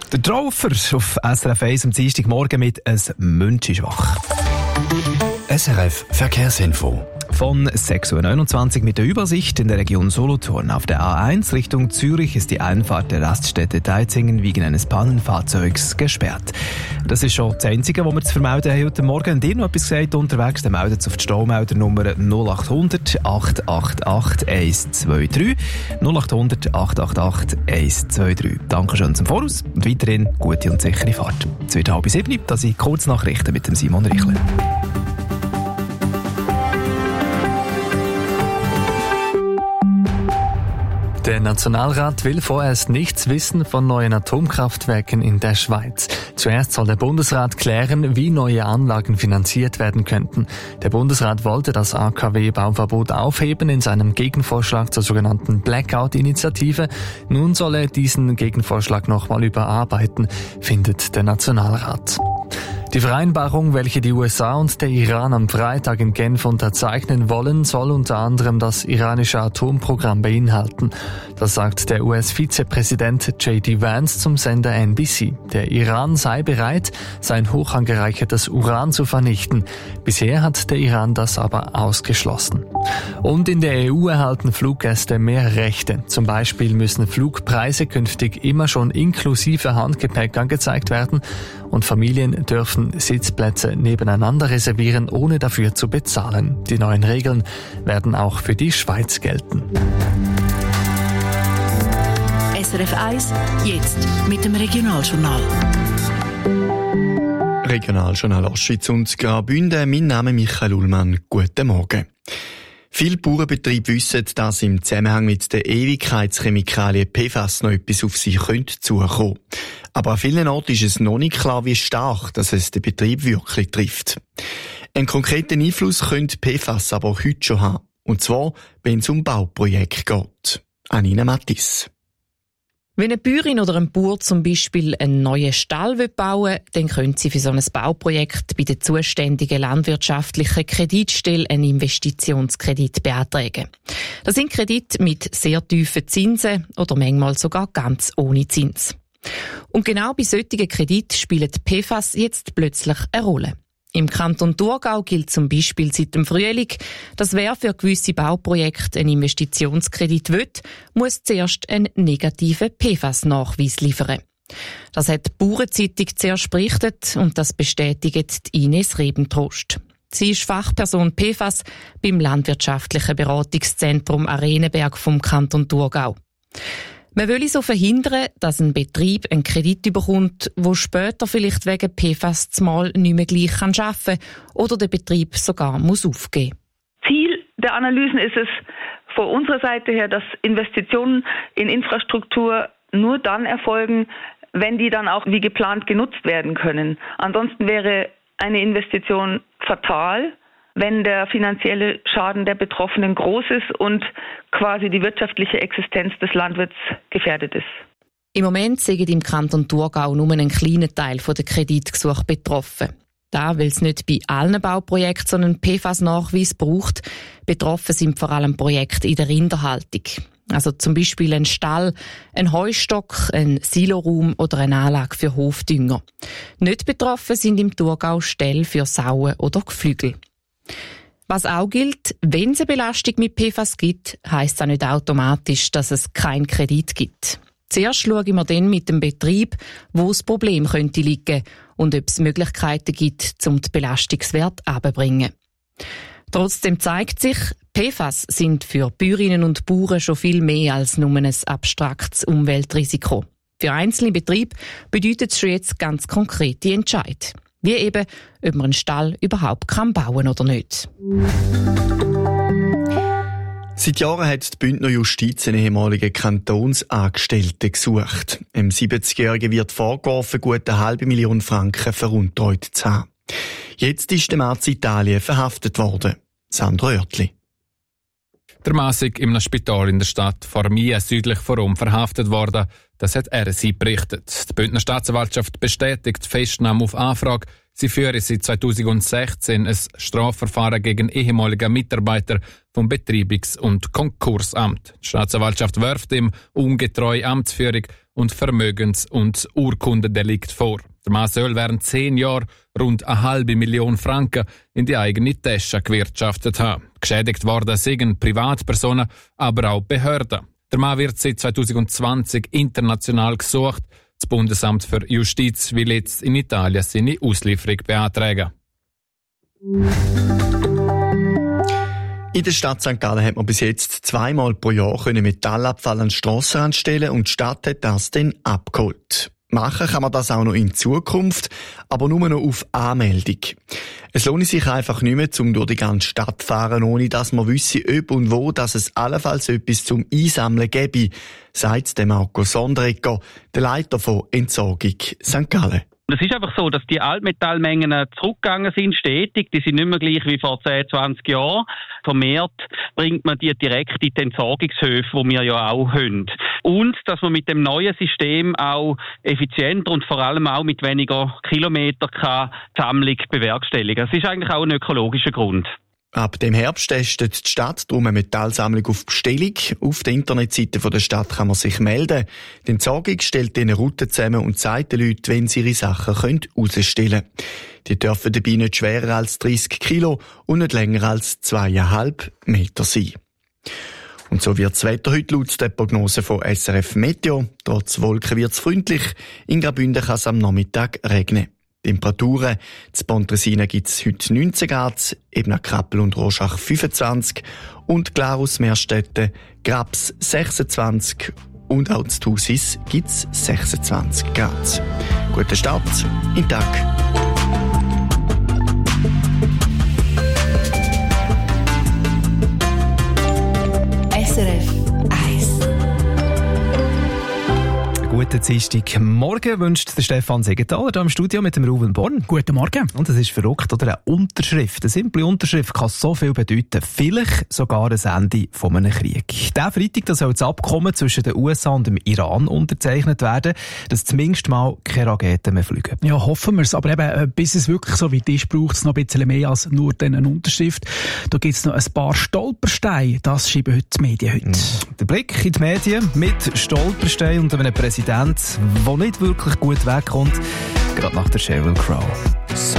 Der Traufer auf SRF 1 am Dienstagmorgen mit «Es Münchischwach». SRF Verkehrsinfo. Von 6.29 Uhr mit der Übersicht in der Region Solothurn. Auf der A1 Richtung Zürich ist die Einfahrt der Raststätte Deizingen wegen eines Pannenfahrzeugs gesperrt. Das ist schon das Einzige, was wir zu vermelden haben heute Morgen. Wenn ihr noch etwas gesagt unterwegs, dann meldet es auf die Staumeldernummer 0800 888 123. 0800 888 123. Dankeschön zum Voraus und weiterhin gute und sichere Fahrt. Es wird 6:30, das sind Kurznachrichten mit dem Simon Richler. Der Nationalrat will vorerst nichts wissen von neuen Atomkraftwerken in der Schweiz. Zuerst soll der Bundesrat klären, wie neue Anlagen finanziert werden könnten. Der Bundesrat wollte das AKW-Bauverbot aufheben in seinem Gegenvorschlag zur sogenannten Blackout-Initiative. Nun soll er diesen Gegenvorschlag nochmal überarbeiten, findet der Nationalrat. Die Vereinbarung, welche die USA und der Iran am Freitag in Genf unterzeichnen wollen, soll unter anderem das iranische Atomprogramm beinhalten. Das sagt der US-Vizepräsident J.D. Vance zum Sender NBC. Der Iran sei bereit, sein hoch angereichertes Uran zu vernichten. Bisher hat der Iran das aber ausgeschlossen. Und in der EU erhalten Fluggäste mehr Rechte. Zum Beispiel müssen Flugpreise künftig immer schon inklusive Handgepäck angezeigt werden und Familien dürfen Sitzplätze nebeneinander reservieren, ohne dafür zu bezahlen. Die neuen Regeln werden auch für die Schweiz gelten. SRF 1, jetzt mit dem Regionaljournal. Regionaljournal Ostschweiz und Graubünden. Mein Name ist Michael Ullmann. Guten Morgen. Viele Bauernbetriebe wissen, dass im Zusammenhang mit der Ewigkeitschemikalien PFAS noch etwas auf sie zukommen könnte. Aber an vielen Orten ist es noch nicht klar, wie stark dass es den Betrieb wirklich trifft. Einen konkreten Einfluss könnte PFAS aber heute schon haben. Und zwar, wenn es um Bauprojekte geht. Anina Mattis. Wenn eine Bäuerin oder ein Bauer zum Beispiel einen neuen Stall bauen will, dann können sie für so ein Bauprojekt bei der zuständigen landwirtschaftlichen Kreditstelle einen Investitionskredit beantragen. Das sind Kredite mit sehr tiefen Zinsen oder manchmal sogar ganz ohne Zins. Und genau bei solchen Krediten spielen die PFAS jetzt plötzlich eine Rolle. Im Kanton Thurgau gilt zum Beispiel seit dem Frühling, dass wer für gewisse Bauprojekte einen Investitionskredit will, muss zuerst einen negativen PFAS-Nachweis liefern. Das hat die Bauernzeitung zuerst berichtet und das bestätigt Ines Rebentrost. Sie ist Fachperson PFAS beim Landwirtschaftlichen Beratungszentrum Arenenberg vom Kanton Thurgau. Man will so verhindern, dass ein Betrieb einen Kredit bekommt, wo später vielleicht wegen PFAS zumal nicht mehr gleich arbeiten kann oder der Betrieb sogar muss aufgeben. Ziel der Analysen ist es von unserer Seite her, dass Investitionen in Infrastruktur nur dann erfolgen, wenn die dann auch wie geplant genutzt werden können. Ansonsten wäre eine Investition fatal, wenn der finanzielle Schaden der Betroffenen groß ist und quasi die wirtschaftliche Existenz des Landwirts gefährdet ist. Im Moment sind im Kanton Thurgau nur ein kleiner Teil der Kreditgesuche betroffen. Da, weil es nicht bei allen Bauprojekten so einen PFAS-Nachweis braucht, betroffen sind vor allem Projekte in der Rinderhaltung. Also zum Beispiel ein Stall, ein Heustock, ein Siloraum oder eine Anlage für Hofdünger. Nicht betroffen sind im Thurgau Ställe für Sauen oder Geflügel. Was auch gilt, wenn es eine Belastung mit PFAS gibt, heisst das nicht automatisch, dass es keinen Kredit gibt. Zuerst schauen wir dann mit dem Betrieb, wo das Problem könnte liegen und ob es Möglichkeiten gibt, um den Belastungswert herunterzubringen. Trotzdem zeigt sich, PFAS sind für Bäuerinnen und Bauern schon viel mehr als nur ein abstraktes Umweltrisiko. Für einzelne Betriebe bedeutet es schon jetzt ganz konkrete Entscheid. Wie eben, ob man einen Stall überhaupt bauen kann oder nicht. Seit Jahren hat die Bündner Justiz einen ehemaligen Kantonsangestellten gesucht. Einem 70-Jährigen wird vorgeworfen, gut 500.000 Franken veruntreut zu haben. Jetzt ist der Mann in Italien verhaftet worden. Sandro Oertli. Der Mann ist in einem Spital in der Stadt Formia südlich von Rom verhaftet worden. Das hat RSI berichtet. Die Bündner Staatsanwaltschaft bestätigt die Festnahme auf Anfrage. Sie führen seit 2016 ein Strafverfahren gegen ehemalige Mitarbeiter vom Betreibungs- und Konkursamt. Die Staatsanwaltschaft wirft ihm ungetreue Amtsführung und Vermögens- und Urkundendelikt vor. Der Mann soll während 10 Jahren rund 500.000 Franken in die eigene Tasche gewirtschaftet haben. Geschädigt worden sind Privatpersonen, aber auch Behörden. Der Mann wird seit 2020 international gesucht. Das Bundesamt für Justiz will jetzt in Italien seine Auslieferung beantragen. In der Stadt St. Gallen hat man bis jetzt 2-mal pro Jahr Metallabfall an den Strassenrand stellen und die Stadt hat das dann abgeholt. Machen kann man das auch noch in Zukunft, aber nur noch auf Anmeldung. Es lohnt sich einfach nicht mehr, um durch die ganze Stadt zu fahren, ohne dass man wisse, ob und wo, dass es allenfalls etwas zum Einsammeln gäbe, sagt der Marco Sondregger, der Leiter von Entsorgung St. Gallen. Es ist einfach so, dass die Altmetallmengen zurückgegangen sind, stetig. Die sind nicht mehr gleich wie vor 10, 20 Jahren. Vermehrt bringt man die direkt in die Entsorgungshöfe, die wir ja auch haben. Und dass man mit dem neuen System auch effizienter und vor allem auch mit weniger Kilometer die Sammlung bewerkstelligen. Das ist eigentlich auch ein ökologischer Grund. Ab dem Herbst testet die Stadt darum eine Metallsammlung auf Bestellung. Auf der Internetseite der Stadt kann man sich melden. Die Entsorgung stellt eine Route zusammen und zeigt den Leuten, wenn sie ihre Sachen rausstellen können. Die dürfen dabei nicht schwerer als 30 Kilo und nicht länger als 2,5 Meter sein. Und so wird das Wetter heute laut der Prognose von SRF Meteo. Trotz Wolken wird es freundlich. In Graubünden kann es am Nachmittag regnen. Temperaturen. In Pontresina gibt es heute 19 Grad, Ebner Krappel und Roschach 25 und Glarus Meerstetten, Grabs 26 und auch in Thusis gibt es 26 Grad. Guten Start in den Tag. SRF 1. Guten Dienstagmorgen wünscht der Stefan Segenthaler hier im Studio mit dem Ruben Born. Guten Morgen. Und es ist verrückt, oder? Eine Unterschrift, eine simple Unterschrift kann so viel bedeuten. Vielleicht sogar ein Ende von einem Krieg. Diesen Freitag soll das Abkommen zwischen den USA und dem Iran unterzeichnet werden, dass zumindest mal keine Raketen mehr fliegen. Ja, hoffen wir es. Aber eben, bis es wirklich so weit ist, braucht es noch ein bisschen mehr als nur eine Unterschrift. Da gibt es noch ein paar Stolpersteine. Das schreiben heute die Medien heute. Der Blick in die Medien mit Stolpersteinen und einem Präsidenten, der nicht wirklich gut wegkommt, gerade nach der Sheryl Crow.